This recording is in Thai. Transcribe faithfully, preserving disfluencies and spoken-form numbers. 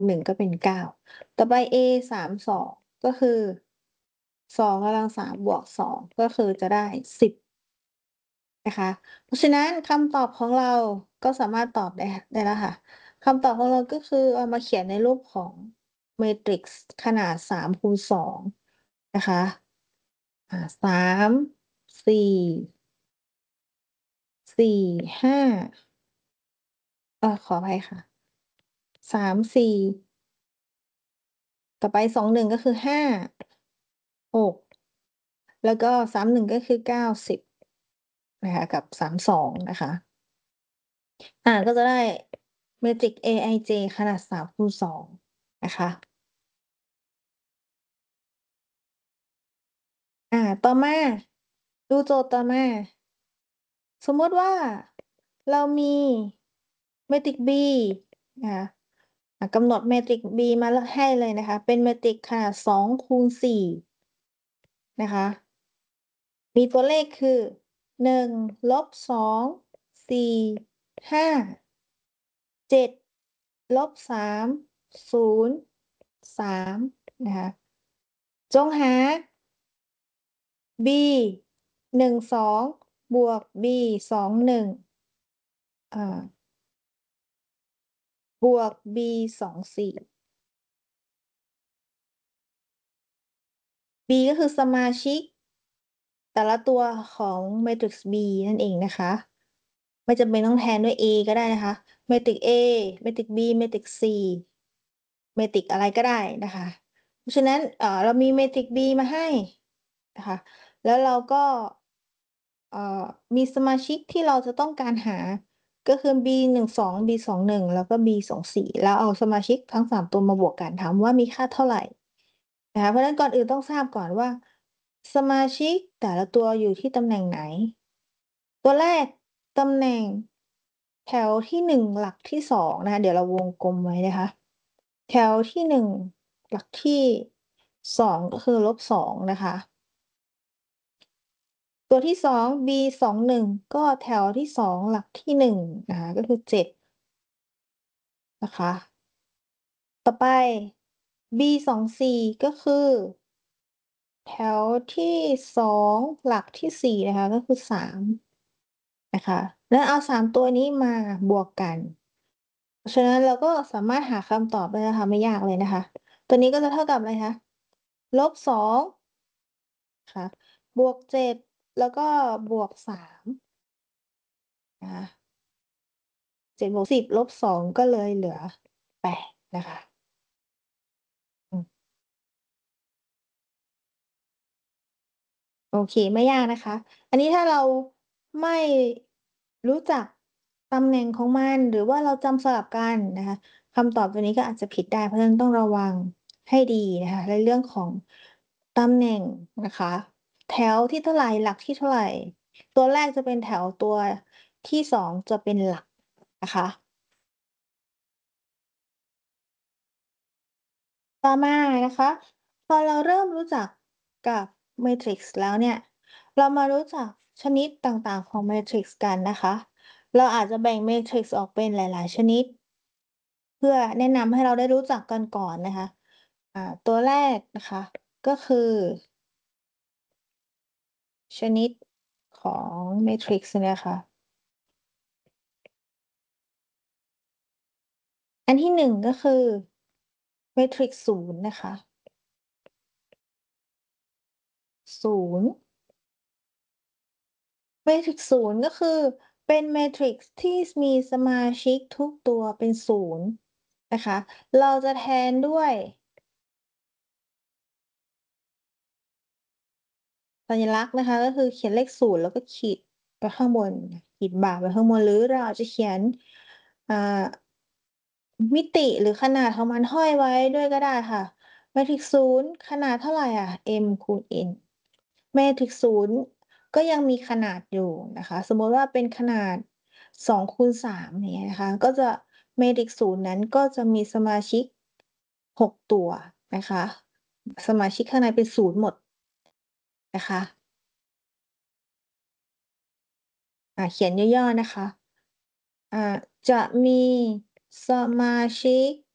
หนึ่งก็เป็น เก้า ต่อไป a สาม สอง ก็คือ สอง กำลัง สาม บวก สอง ก็คือจะได้ สิบ นะคะ เพราะฉะนั้นคำตอบของเราก็สามารถตอบได้ ห ได้แล้วค่ะ คำตอบของเราก็คือเอามาเขียนในรูปของเมตริกซ์ขนาด สาม คูณ สอง นะคะ อ่า สาม สี่ สี่ ห้า เออ ขออภัยค่ะ สาม สี่ ต่อไป สอง หนึ่ง ก็คือ ห้า หก แล้วก็ สาม หนึ่ง ก็คือ เก้า สิบ นะคะ กับ สาม สอง นะคะ อ่า ก็จะได้เมตริก เอไอเจ ขนาด สาม คูณ สอง นะคะ อ่า ต่อมา ดูโจทย์ต่อมา สมมุติว่าเรามีเมตริก B นะคะ อ่า กำหนดเมตริก B มา ล ให้เลยนะคะ เป็นเมตริกขนาด สอง คูณ สี่ นะคะ มีตัวเลขคือ หนึ่ง ลบ สอง สี่ ห้า เจ็ด ลบ สาม ศูนย์ สาม นะคะ จงหา B หนึ่ง สอง บวก B สอง หนึ่ง อ่า บวก B สอง สี่ B ก็คือสมาชิก แต่ละตัวของเมตริกซ์ B นั่นเองนะคะ ไม่จำเป็นต้องแทนด้วย A ก็ได้นะคะ เมตริก A เมตริก B เมตริก C เมตริกอะไรก็ได้นะคะ เพราะฉะนั้น เอ่อ เรามีเมตริก B มาให้นะคะ แล้วเราก็ เอ่อ มีสมาชิกที่เราจะต้องการหา ก็คือ B หนึ่ง สอง B สอง หนึ่ง แล้วก็ B สอง สี่ แล้วเอาสมาชิกทั้ง สาม ตัวมาบวกกัน ถามว่ามีค่าเท่าไร? นะคะ เพราะฉะนั้นก่อนอื่นต้องทราบก่อนว่า สมาชิกแต่ละตัวอยู่ที่ตำแหน่งไหน ตัวแรกตำแหน่งแถวที่ หนึ่ง หลักที่ สอง นะคะ เดี๋ยวเราวงกลมไว้นะคะ แถวที่ หนึ่ง หลักที่ สอง ก็คือ ลบสอง นะคะ ตัวที่ สอง B สอง หนึ่ง ก็แถวที่ สอง หลักที่ หนึ่ง นะคะ ก็คือ เจ็ด นะคะ ต่อไป B สอง สี่ ก็คือ แถวที่ สอง หลักที่ สี่ นะคะ ก็คือ สาม นะคะ แล้วเอา สาม ตัวนี้มาบวกกัน เพราะฉะนั้นเราก็สามารถหาคำตอบได้นะคะ ไม่ยากเลยนะคะ ตัวนี้ก็จะเท่ากับอะไรคะ ลบ สอง ค่ะ บวก เจ็ด แล้วก็บวก สาม นะคะ เจ็ด บวก สิบ ลบ สอง ก็เลยเหลือ แปด นะคะ อืม โอเค ไม่ยากนะคะ อันนี้ถ้าเราไม่รู้จักตำแหน่งของมัน หรือว่าเราจำสลับกันนะคะ คำตอบตัวนี้ก็อาจจะผิดได้ เพราะฉะนั้นต้องระวังให้ดีนะคะ ในเรื่องของตำแหน่งนะคะ แถวที่เท่าไร หลักที่เท่าไร ตัวแรกจะเป็นแถว ตัวที่ สอง จะเป็นหลักนะคะ ต่อมานะคะ พอเราเริ่มรู้จักกับเมตริกซ์แล้วเนี่ย เรามารู้จักชนิดต่าง ๆ ของเมตริกซ์กันนะคะ เราอาจจะแบ่งเมตริกซ์ออกเป็นหลาย ๆ ชนิด เพื่อแนะนำให้เราได้รู้จักกันก่อนนะคะ อ่า ตัวแรกนะคะ ก็คือ ชนิดของเมตริกซ์นะคะ อันที่ หนึ่ง ก็คือ เมตริกซ์ ศูนย์ นะคะ ศูนย์ เมตริกซ์ ศูนย์ ก็คือเป็นเมตริกซ์ที่ ส มีสมาชิกทุกตัวเป็น ศูนย์ นะคะ เราจะแทนด้วย สัญลักษณ์นะคะ ก็คือเขียนเลข ศูนย์ แล้วก็ขีดไปข้างบน ขีดบ่าไปข้างบน หรือเราอาจจะเขียน อ่า มิติหรือขนาดของมันห้อยไว้ด้วยก็ได้ค่ะ เมตริกซ์ ศูนย์ ขนาดเท่าไรอะ m คูณ n เมตริกซ์ ศูนย์ ก็ยังมีขนาดอยู่นะคะ สมมุติว่าเป็นขนาด สอง คูณ สาม อย่างเงี้ยนะคะ ก็จะ เมตริกซ์ ศูนย์ นั้นก็จะมีสมาชิก หก ตัวนะคะ สมาชิกข้างในเป็น ศูนย์ หมด นะคะ อ่า เขียนย่อ ๆ นะคะ อ่า จะมีสมาชิก